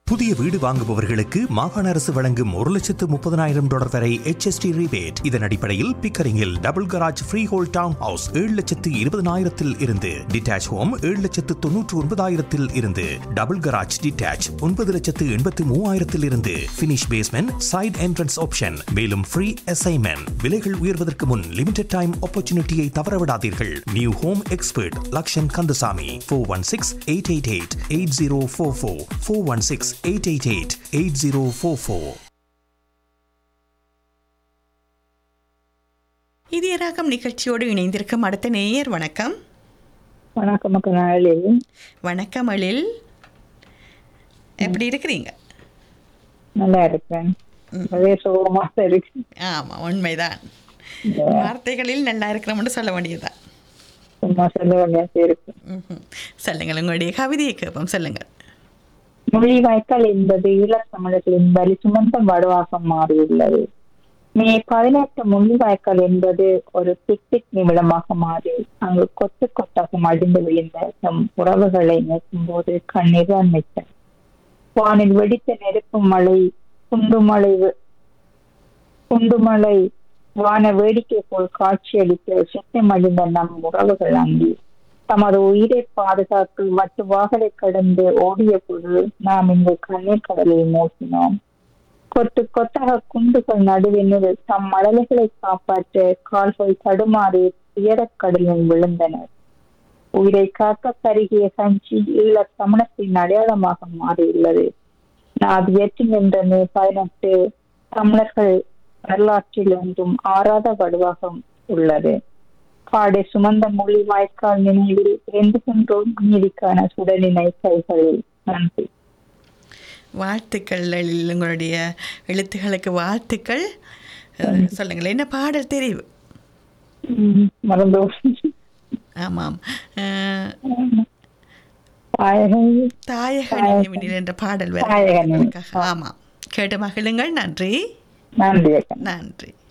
புதிய வீடு வாங்குபவர்களுக்கு மாகாண அரசு வழங்கும் $1,30,000 வரை HST rebate. இதன் அடிப்படையில் பிக்கரிங்கில் double garage free whole down house 7,20,000 இருந்து, டிட்டாச் ஹோம் 7,99,000 இருந்து, டபுள் கராஜ் டிட்டாச் 9,83,000 இருந்து, finish basement side entrance option. மேலும் ஃப்ரீ அசைன்மெண்ட். விலைகள் உயர்வதற்கு முன் லிமிடெட் டைம் ஆப்பர்ச்சுனிட்டியை தவறவிடாதீர்கள். New home expert Lakshan Kandasamy 416-888-8044 416-888-8044. இதய ராகம் நிகழ்ச்சியோடு இணைந்திருக்கும் அடுத்த நேயர். வணக்கம். வணக்கம் அழில். வணக்கம் அழில், எப்படி இருக்கிறீங்க? நல்லா இருக்கேன். அதே சோகமாக இருக்கு. ஆமாம், உண்மைதான். வார்த்தைகளில் நல்லா இருக்கிறோம்னு சொல்ல வேண்டியதுதான். சும்மா சொல்ல வேண்டியது இருக்கு. சொல்லுங்கள், உங்களுடைய கவிதையை கேட்போம், சொல்லுங்கள். மொழிவாய்க்கால் என்பது ஈழத்தமிழர்களின் வலி சுமந்த வடுவாக மாறியுள்ளது. மே 18 மொழிவாய்க்கால் என்பது ஒரு பிக்னிக் நிமிடமாக மாறி அங்கு கொத்து கொத்தாக மடிந்து விழுந்த நம் உறவுகளை நிற்கும் போது கண்ணீர் அன்னைத்தன். வானில் வெடித்த நெருப்பு மழை, குண்டுமலை வான வேடிக்கை போல் காட்சியளித்து சித்தமடைந்த நம் உறவுகள் அங்கே தமது உயிரை பாதுகாத்து மற்ற வாகலை கடந்து ஓடிய போது நாம் இங்கு கண்ணீர் கடலை மூட்டினோம். கொத்து கொத்தாக குண்டுகள் நடுவினில் தம் மடல்களை காப்பாற்ற கால்கள் தடுமாறி துயரக்கடலில் விழுந்தனர். உயிரை காக்க கருகிய கஞ்சி ஈழ தமிழத்தின் அடையாளமாக மாறியுள்ளது. நான் ஏற்றி நின்ற மே 18 தமிழர்கள் வரலாற்றில் ஒன்றும் ஆறாத வடுவாகம் உள்ளது. காடை சுமந்த மொழி வாய்க்கால் நினைவில் எந்துகின்றோம் நீதிக்கான சுடலினை கைகளில். நன்றி. வாழ்த்துக்கள். உங்களுடைய எழுத்துக்களுக்கு வாழ்த்துக்கள். சொல்லுங்கள், என்ன பாடல் தெரிவு? மறந்தோ. ஆமாம், தாயக நினைவினில் என்ற பாடல் வேறு. ஆமாம், கேட்டு மகிழுங்கள். நன்றி. நன்றி. நன்றி.